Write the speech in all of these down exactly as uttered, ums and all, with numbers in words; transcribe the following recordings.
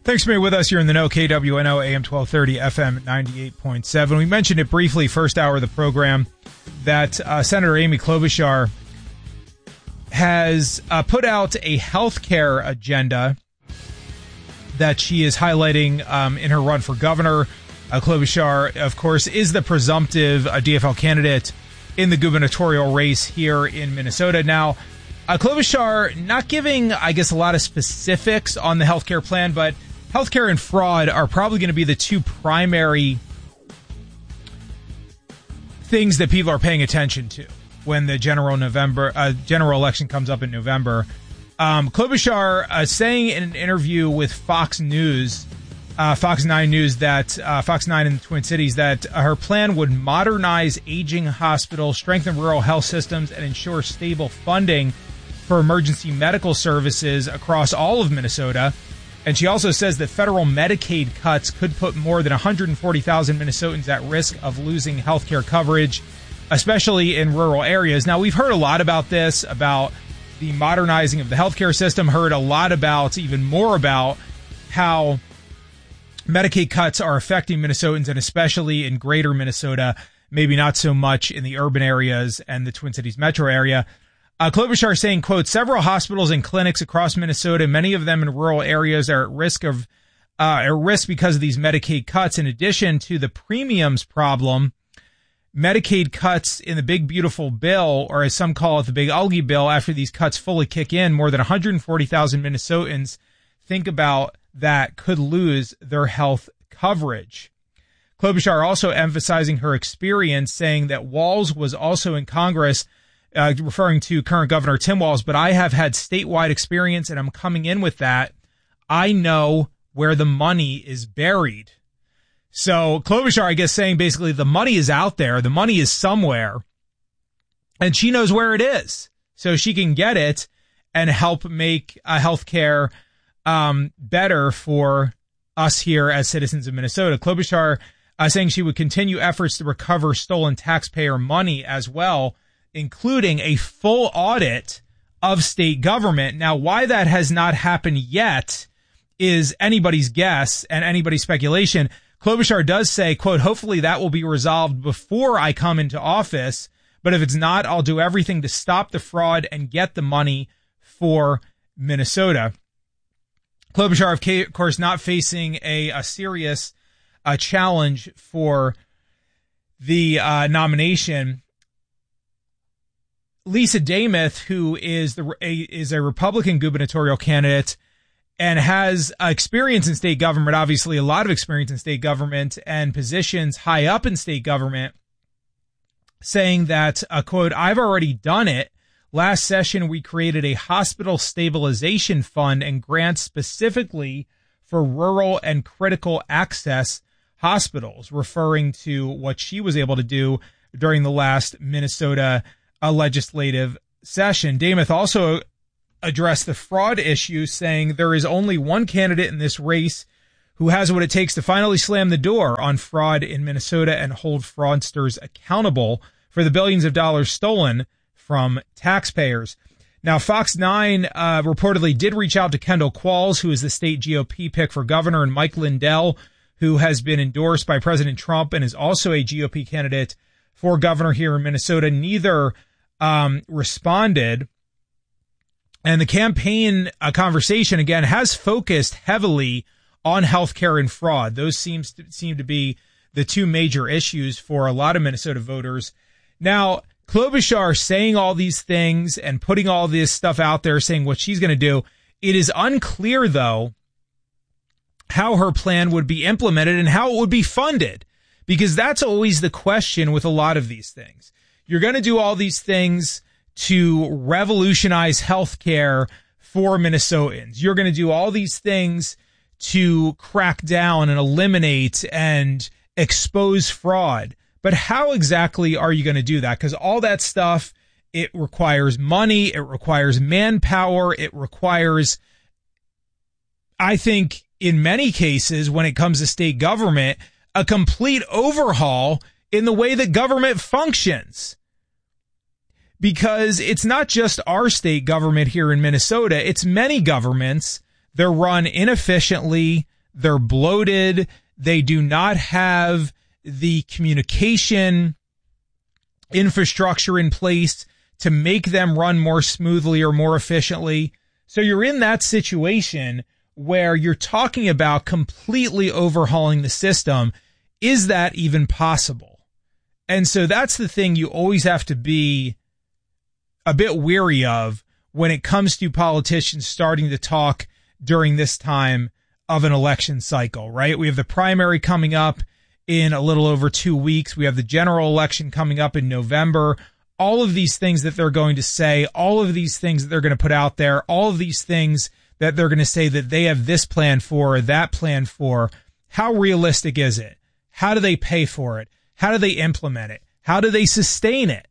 Thanks for being with us. You're in the know. K W N O, A M twelve thirty, F M ninety-eight point seven. We mentioned it briefly first hour of the program that uh, Senator Amy Klobuchar has uh, put out a health care agenda that she is highlighting um, in her run for governor. Uh, Klobuchar, of course, is the presumptive uh, D F L candidate in the gubernatorial race here in Minnesota. Now, uh, Klobuchar not giving, I guess, a lot of specifics on the healthcare plan, but healthcare and fraud are probably going to be the two primary things that people are paying attention to when the general November uh, general election comes up in November. Um, Klobuchar uh, saying in an interview with Fox News, uh, Fox nine News, that uh, Fox nine in the Twin Cities, that uh, her plan would modernize aging hospitals, strengthen rural health systems, and ensure stable funding for emergency medical services across all of Minnesota. And she also says that federal Medicaid cuts could put more than one hundred forty thousand Minnesotans at risk of losing health care coverage, especially in rural areas. Now, we've heard a lot about this, about the modernizing of the healthcare system, heard a lot about, even more about, how Medicaid cuts are affecting Minnesotans, and especially in greater Minnesota, maybe not so much in the urban areas and the Twin Cities metro area. Uh, Klobuchar saying, quote, several hospitals and clinics across Minnesota, many of them in rural areas, are at risk of uh, at risk because of these Medicaid cuts. In addition to the premiums problem, Medicaid cuts in the big beautiful bill, or as some call it, the big ugly bill, after these cuts fully kick in, more than one hundred forty thousand Minnesotans, think about that, could lose their health coverage. Klobuchar also emphasizing her experience, saying that Walz was also in Congress, Uh, referring to current Governor Tim Walz, but I have had statewide experience and I'm coming in with that. I know where the money is buried. So Klobuchar, I guess, saying basically the money is out there. The money is somewhere and she knows where it is. So she can get it and help make uh, healthcare um, better for us here as citizens of Minnesota. Klobuchar uh, saying she would continue efforts to recover stolen taxpayer money as well, including a full audit of state government. Now, why that has not happened yet is anybody's guess and anybody's speculation. Klobuchar does say, quote, hopefully that will be resolved before I come into office. But if it's not, I'll do everything to stop the fraud and get the money for Minnesota. Klobuchar, of course, not facing a, a serious uh, challenge for the uh, nomination. Lisa Demuth, who is the a, is a Republican gubernatorial candidate and has uh, experience in state government, obviously a lot of experience in state government and positions high up in state government, saying that, uh, quote, I've already done it. Last session, we created a hospital stabilization fund and grants specifically for rural and critical access hospitals, referring to what she was able to do during the last Minnesota a legislative session. Demuth also addressed the fraud issue, saying there is only one candidate in this race who has what it takes to finally slam the door on fraud in Minnesota and hold fraudsters accountable for the billions of dollars stolen from taxpayers. Now, Fox nine uh, reportedly did reach out to Kendall Qualls, who is the state G O P pick for governor, and Mike Lindell, who has been endorsed by President Trump and is also a G O P candidate for governor here in Minnesota. Neither um, responded. And the campaign uh, conversation, again, has focused heavily on healthcare and fraud. Those seems to, seem to be the two major issues for a lot of Minnesota voters. Now, Klobuchar saying all these things and putting all this stuff out there, saying what she's going to do, it is unclear, though, how her plan would be implemented and how it would be funded, because that's always the question with a lot of these things. You're going to do all these things to revolutionize healthcare for Minnesotans. You're going to do all these things to crack down and eliminate and expose fraud. But how exactly are you going to do that? Because all that stuff, it requires money, it requires manpower, it requires, I think, in many cases, when it comes to state government, a complete overhaul in the way that government functions. Because it's not just our state government here in Minnesota, it's many governments. They're run inefficiently, They're bloated. They do not have the communication infrastructure in place to make them run more smoothly or more efficiently. So you're in that situation where you're talking about completely overhauling the system. Is that even possible? And so that's the thing you always have to be a bit weary of when it comes to politicians starting to talk during this time of an election cycle, right? We have the primary coming up in a little over two weeks. We have the general election coming up in November. All of these things that they're going to say, all of these things that they're going to put out there, all of these things that they're going to say that they have this plan for or that plan for. How realistic is it? How do they pay for it? How do they implement it? How do they sustain it?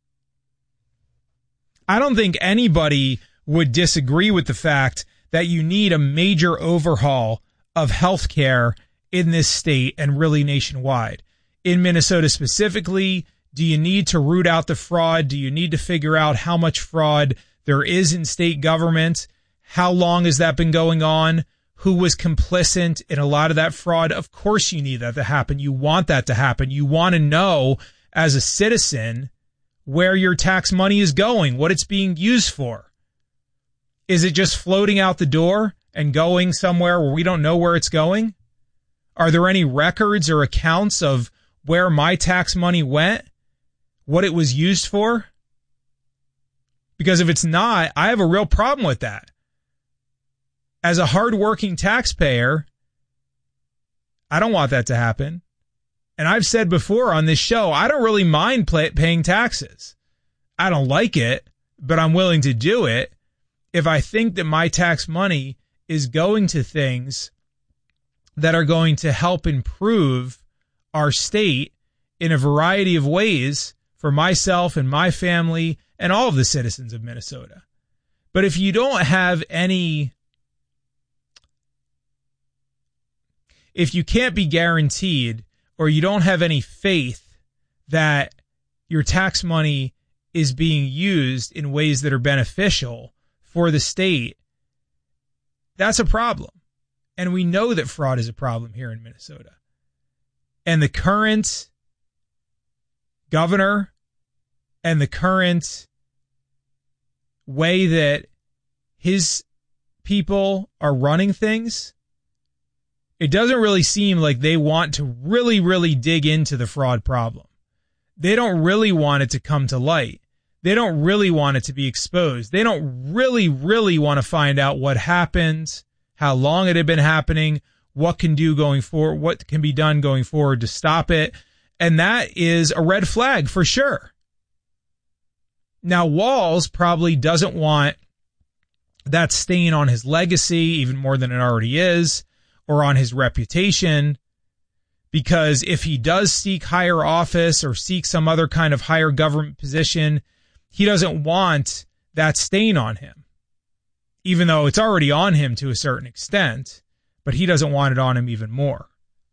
I don't think anybody would disagree with the fact that you need a major overhaul of healthcare in this state and really nationwide. In Minnesota specifically, do you need to root out the fraud? Do you need to figure out how much fraud there is in state government? How long has that been going on? Who was complicit in a lot of that fraud? Of course you need that to happen. You want that to happen. You want to know as a citizen where your tax money is going, what it's being used for. Is it just floating out the door and going somewhere where we don't know where it's going? Are there any records or accounts of where my tax money went? What it was used for? Because if it's not, I have a real problem with that. As a hardworking taxpayer, I don't want that to happen. And I've said before on this show, I don't really mind pay- paying taxes. I don't like it, but I'm willing to do it if I think that my tax money is going to things that are going to help improve our state in a variety of ways for myself and my family and all of the citizens of Minnesota. But if you don't have any, if you can't be guaranteed or you don't have any faith that your tax money is being used in ways that are beneficial for the state, that's a problem. And we know that fraud is a problem here in Minnesota. And the current governor and the current way that his people are running things, it doesn't really seem like they want to really, really dig into the fraud problem. They don't really want it to come to light. They don't really want it to be exposed. They don't really, really want to find out what happened, how long it had been happening, what can do going forward, what can be done going forward to stop it. And that is a red flag for sure. Now, Walz probably doesn't want that stain on his legacy even more than it already is, or on his reputation, because if he does seek higher office or seek some other kind of higher government position, he doesn't want that stain on him, even though it's already on him to a certain extent, but he doesn't want it on him even more.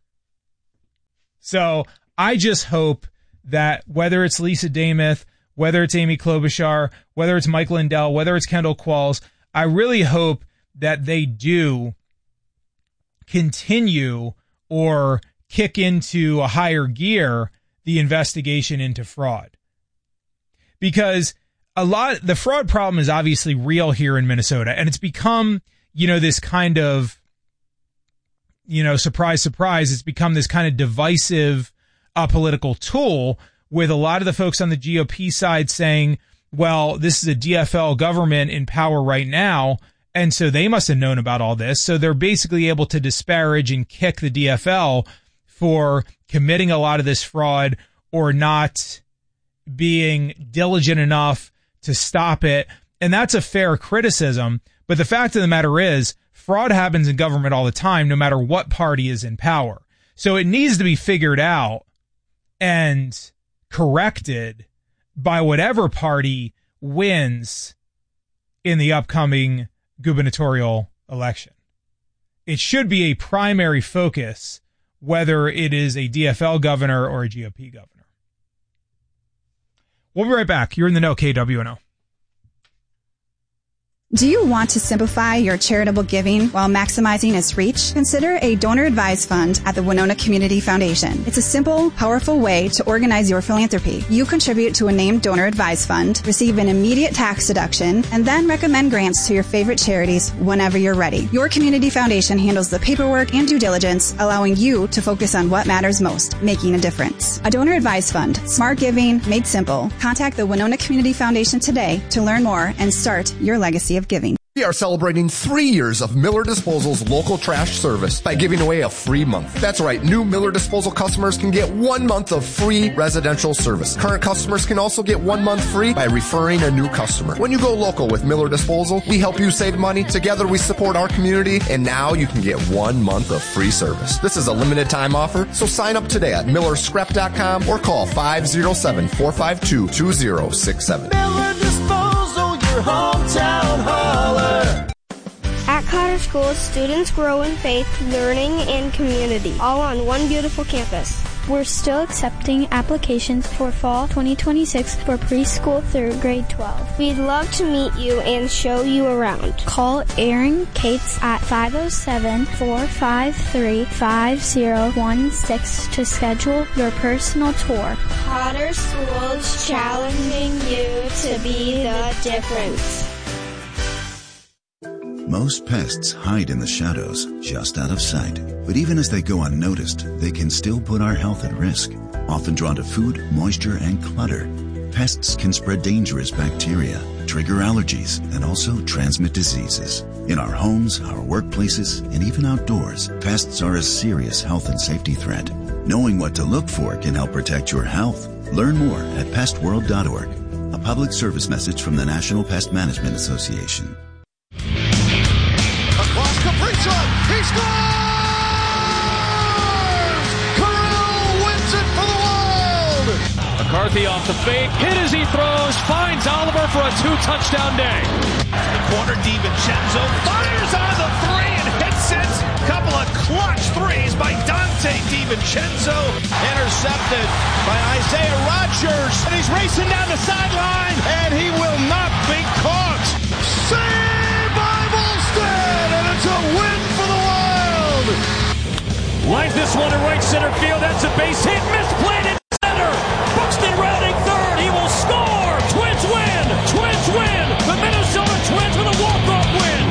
So I just hope that whether it's Lisa Damath, whether it's Amy Klobuchar, whether it's Mike Lindell, whether it's Kendall Qualls, I really hope that they do continue or kick into a higher gear the investigation into fraud. Because a lot, the fraud problem is obviously real here in Minnesota, and it's become, you know, this kind of, you know, surprise, surprise, it's become this kind of divisive uh, political tool, with a lot of the folks on the G O P side saying, well, this is a D F L government in power right now, and so they must have known about all this. So they're basically able to disparage and kick the D F L for committing a lot of this fraud or not being diligent enough to stop it. And that's a fair criticism. But the fact of the matter is, fraud happens in government all the time, no matter what party is in power. So it needs to be figured out and corrected by whatever party wins in the upcoming gubernatorial election. It should be a primary focus, whether it is a D F L governor or a G O P governor. We'll be right back. You're in the know, K W N O. Do you want to simplify your charitable giving while maximizing its reach? Consider a donor-advised fund at the Winona Community Foundation. It's a simple, powerful way to organize your philanthropy. You contribute to a named donor-advised fund, receive an immediate tax deduction, and then recommend grants to your favorite charities whenever you're ready. Your community foundation handles the paperwork and due diligence, allowing you to focus on what matters most, making a difference. A donor-advised fund, smart giving made simple. Contact the Winona Community Foundation today to learn more and start your legacy of giving. We are celebrating three years of Miller Disposal's local trash service by giving away a free month. That's right, new Miller Disposal customers can get one month of free residential service. Current customers can also get one month free by referring a new customer. When you go local with Miller Disposal, we help you save money, together we support our community, and now you can get one month of free service. This is a limited time offer, so sign up today at miller scrap dot com or call five oh seven, four five two, two oh six seven. Miller Disposal, your hometown hauler. At Cotter School, students grow in faith, learning, and community, all on one beautiful campus. We're still accepting applications for fall twenty twenty-six for preschool through grade twelve. We'd love to meet you and show you around. Call Erin Cates at five oh seven, four five three, five oh one six to schedule your personal tour. Cotter School's challenging you to be the difference. Most pests hide in the shadows, just out of sight. But even as they go unnoticed, they can still put our health at risk. Often drawn to food, moisture, and clutter, pests can spread dangerous bacteria, trigger allergies, and also transmit diseases. In our homes, our workplaces, and even outdoors, pests are a serious health and safety threat. Knowing what to look for can help protect your health. Learn more at pest world dot org. A public service message from the National Pest Management Association. He scores! Corral wins it for the Wild! McCarthy off the fake, hit as he throws, finds Oliver for a two-touchdown day. The corner, DiVincenzo fires on the three and hits it. Couple of clutch threes by Dante DiVincenzo. Intercepted by Isaiah Rodgers. And he's racing down the sideline, and he will not be caught. Saved by Volstead, and it's a win for the Wild. Lines this one to right center field. That's a base hit. Misplayed in center. Buxton rounding third. He will score. Twins win. Twins win. The Minnesota Twins with a walk-off win.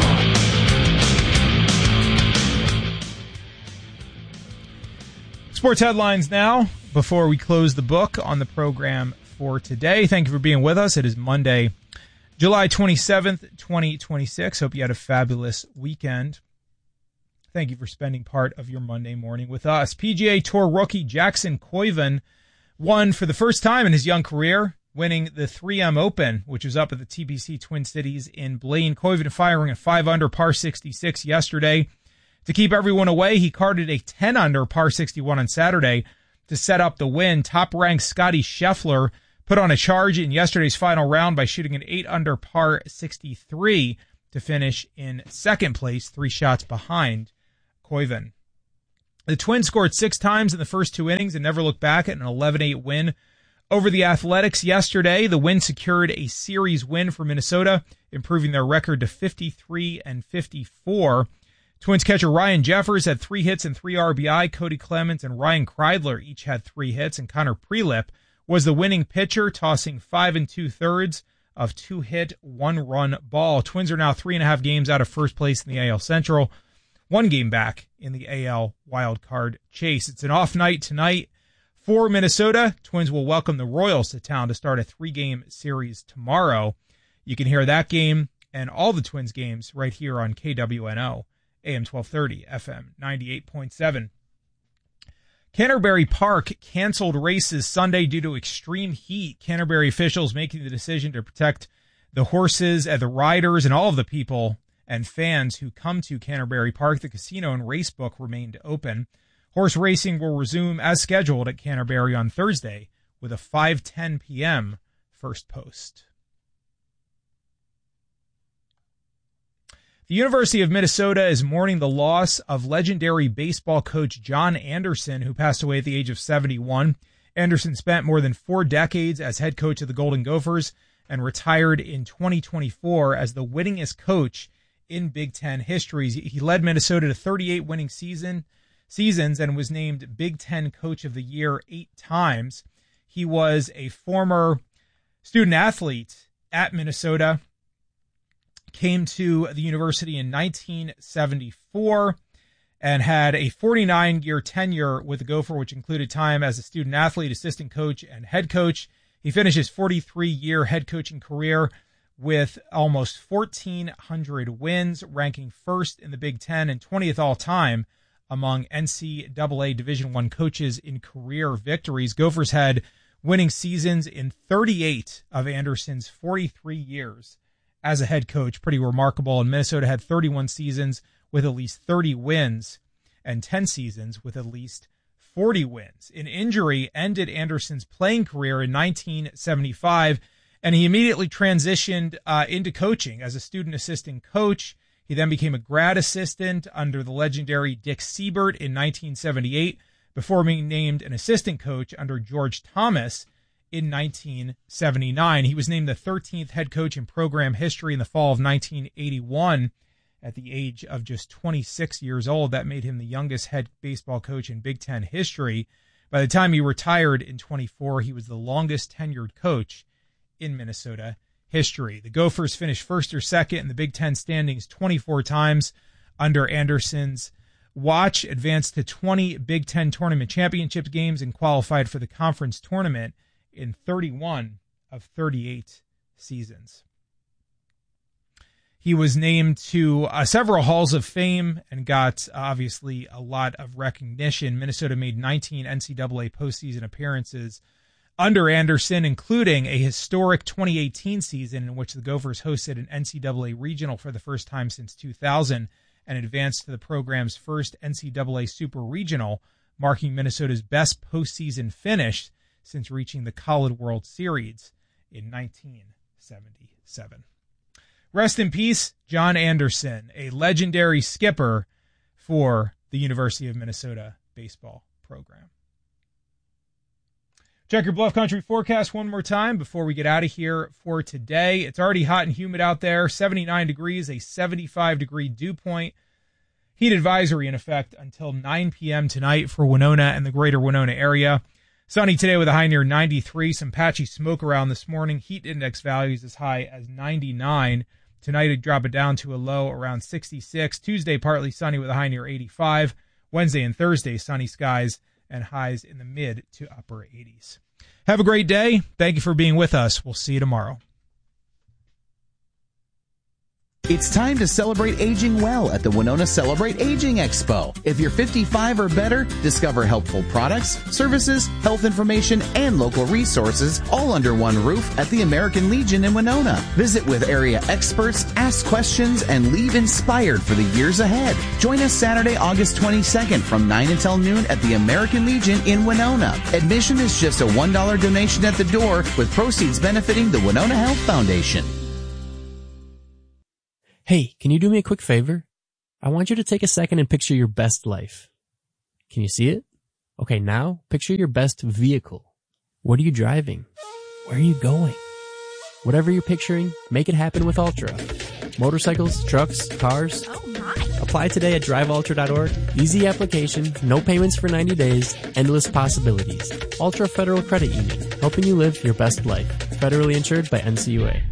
Sports headlines now before we close the book on the program for today. Thank you for being with us. It is Monday, July twenty-seventh, twenty twenty-six. Hope you had a fabulous weekend. Thank you for spending part of your Monday morning with us. P G A Tour rookie Jackson Koiven won for the first time in his young career, winning the three M Open, which was up at the T P C Twin Cities in Blaine. Koiven firing a five under par sixty-six yesterday. To keep everyone away, he carded a ten under par sixty-one on Saturday to set up the win. Top-ranked Scotty Scheffler put on a charge in yesterday's final round by shooting an eight under par sixty-three to finish in second place, three shots behind Koiven. The Twins scored six times in the first two innings and never looked back at an eleven eight win over the Athletics yesterday. The win secured a series win for Minnesota, improving their record to fifty-three and fifty-four. Twins catcher Ryan Jeffers had three hits and three R B I. Cody Clemens and Ryan Kreidler each had three hits, and Connor Prelip was the winning pitcher, tossing five and two-thirds of two-hit, one-run ball. Twins are now three and a half games out of first place in the A L Central, one game back in the A L wildcard chase. It's an off night tonight for Minnesota. Twins will welcome the Royals to town to start a three-game series tomorrow. You can hear that game and all the Twins games right here on K W N O, A M twelve thirty, F M ninety-eight point seven. Canterbury Park canceled races Sunday due to extreme heat. Canterbury officials making the decision to protect the horses and the riders and all of the people and fans who come to Canterbury Park. The casino and race book remained open. Horse racing will resume as scheduled at Canterbury on Thursday with a five ten p.m. first post. The University of Minnesota is mourning the loss of legendary baseball coach John Anderson, who passed away at the age of seventy-one. Anderson spent more than four decades as head coach of the Golden Gophers and retired in twenty twenty-four as the winningest coach in Big Ten history. He led Minnesota to thirty-eight winning season seasons and was named Big Ten Coach of the Year eight times. He was a former student athlete at Minnesota, came to the university in nineteen seventy-four, and had a forty-nine year tenure with the Gopher, which included time as a student athlete, assistant coach, and head coach. He finished his forty-three year head coaching career with almost fourteen hundred wins, ranking first in the Big Ten and twentieth all-time among N C double A Division I coaches in career victories. Gophers had winning seasons in thirty-eight of Anderson's forty-three years as a head coach. Pretty remarkable. And Minnesota had thirty-one seasons with at least thirty wins and ten seasons with at least forty wins. An injury ended Anderson's playing career in nineteen seventy-five, and he immediately transitioned uh, into coaching as a student assistant coach. He then became a grad assistant under the legendary Dick Siebert in nineteen seventy-eight, before being named an assistant coach under George Thomas in nineteen seventy-nine. He was named the thirteenth head coach in program history in the fall of nineteen eighty-one at the age of just twenty-six years old. That made him the youngest head baseball coach in Big Ten history. By the time he retired in twenty-four, he was the longest tenured coach in Minnesota history. The Gophers finished first or second in the Big Ten standings twenty-four times under Anderson's watch, advanced to twenty Big Ten tournament championship games, and qualified for the conference tournament in thirty-one of thirty-eight seasons. He was named to uh, several halls of fame and got, uh, obviously, a lot of recognition. Minnesota made nineteen N C double A postseason appearances under Anderson, including a historic twenty eighteen season in which the Gophers hosted an N C double A regional for the first time since two thousand and advanced to the program's first N C double A Super Regional, marking Minnesota's best postseason finish since reaching the College World Series in nineteen seventy-seven. Rest in peace, John Anderson, a legendary skipper for the University of Minnesota baseball program. Check your Bluff Country forecast one more time before we get out of here for today. It's already hot and humid out there, seventy-nine degrees, a seventy-five degree dew point. Heat advisory in effect until nine p.m. tonight for Winona and the greater Winona area. Sunny today with a high near ninety-three. Some patchy smoke around this morning. Heat index values as high as ninety-nine. Tonight it'd drop it down to a low around sixty-six. Tuesday partly sunny with a high near eighty-five. Wednesday and Thursday sunny skies and highs in the mid to upper eighties. Have a great day. Thank you for being with us. We'll see you tomorrow. It's time to celebrate aging well at the Winona Celebrate Aging Expo. If you're fifty-five or better, discover helpful products, services, health information, and local resources all under one roof at the American Legion in Winona. Visit with area experts, ask questions, and leave inspired for the years ahead. Join us Saturday, August twenty-second from nine until noon at the American Legion in Winona. Admission is just a one dollar donation at the door, with proceeds benefiting the Winona Health Foundation. Hey, can you do me a quick favor? I want you to take a second and picture your best life. Can you see it? Okay, now picture your best vehicle. What are you driving? Where are you going? Whatever you're picturing, make it happen with Ultra. Motorcycles, trucks, cars. Oh my! Apply today at drive ultra dot org. Easy application, no payments for ninety days, endless possibilities. Ultra Federal Credit Union, helping you live your best life. Federally insured by N C U A.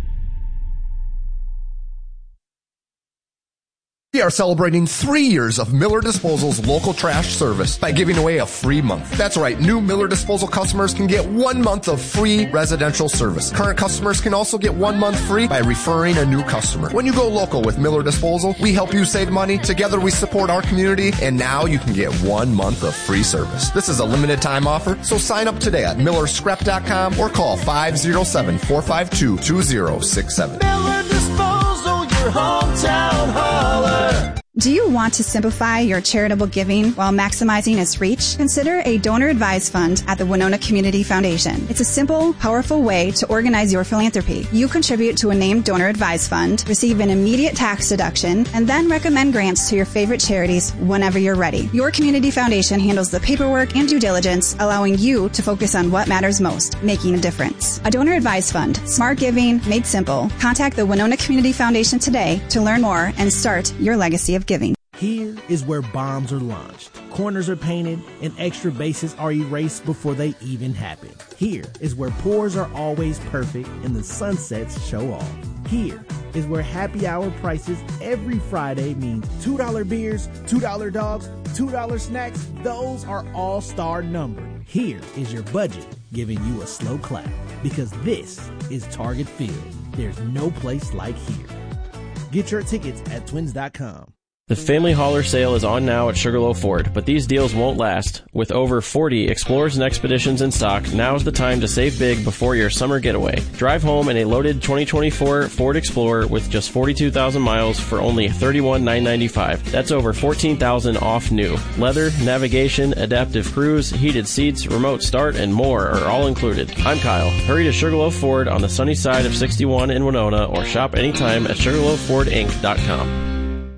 We are celebrating three years of Miller Disposal's local trash service by giving away a free month. That's right, new Miller Disposal customers can get one month of free residential service. Current customers can also get one month free by referring a new customer. When you go local with Miller Disposal, we help you save money, together we support our community, and now you can get one month of free service. This is a limited time offer, so sign up today at miller scrap dot com or call five oh seven, four five two, two oh six seven. Miller Disposal, your hometown hauler. Do you want to simplify your charitable giving while maximizing its reach? Consider a donor-advised fund at the Winona Community Foundation. It's a simple, powerful way to organize your philanthropy. You contribute to a named donor-advised fund, receive an immediate tax deduction, and then recommend grants to your favorite charities whenever you're ready. Your community foundation handles the paperwork and due diligence, allowing you to focus on what matters most, making a difference. A donor-advised fund, smart giving, made simple. Contact the Winona Community Foundation today to learn more and start your legacy of giving. Here is where bombs are launched, corners are painted, and extra bases are erased before they even happen. Here is where pours are always perfect and the sunsets show off. Here is where happy hour prices every Friday means two dollar beers, two dollar dogs, two dollar snacks. Those are all star numbered. Here is your budget giving you a slow clap, because this is Target Field. There's no place like here. Get your tickets at twins dot com. The Family Hauler sale is on now at Sugarloaf Ford, but these deals won't last. With over forty Explorers and Expeditions in stock, now's the time to save big before your summer getaway. Drive home in a loaded twenty twenty-four Ford Explorer with just forty-two thousand miles for only thirty-one thousand nine hundred ninety-five dollars. That's over fourteen thousand dollars off new. Leather, navigation, adaptive cruise, heated seats, remote start, and more are all included. I'm Kyle. Hurry to Sugarloaf Ford on the sunny side of sixty-one in Winona, or shop anytime at sugarloaf ford inc dot com.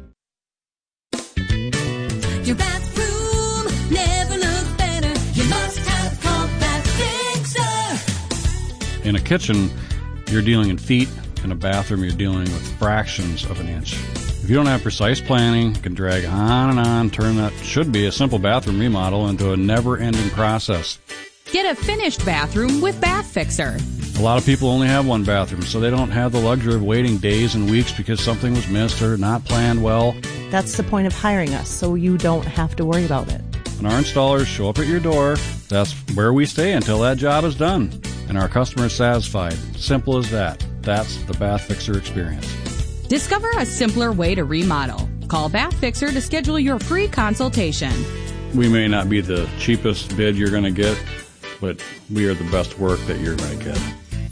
Your bathroom never looked better. You must have called Bath Fixer. In a kitchen, you're dealing in feet. In a bathroom, you're dealing with fractions of an inch. If you don't have precise planning, you can drag on and on, turn that should be a simple bathroom remodel into a never-ending process. Get a finished bathroom with Bath Fixer. A lot of people only have one bathroom, so they don't have the luxury of waiting days and weeks because something was missed or not planned well. That's the point of hiring us, so you don't have to worry about it. When our installers show up at your door, that's where we stay until that job is done. And our customer is satisfied. Simple as that. That's the Bath Fixer experience. Discover a simpler way to remodel. Call Bath Fixer to schedule your free consultation. We may not be the cheapest bid you're going to get, but we are the best work that you're going to get.